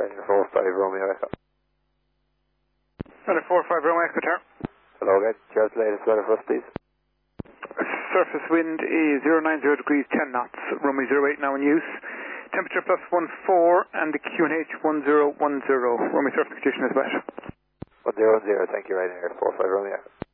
Ryanair 45 Romeo Echo. Ryanair 45 Romeo Echo, turn. Hello again, just latest weather for us, please. Surface wind is 090 degrees, 10 knots, runway 08 now in use. Temperature plus 14 and the QNH 1010. Runway surface condition is wet. 100, thank you, Ryanair 45 Romeo Echo.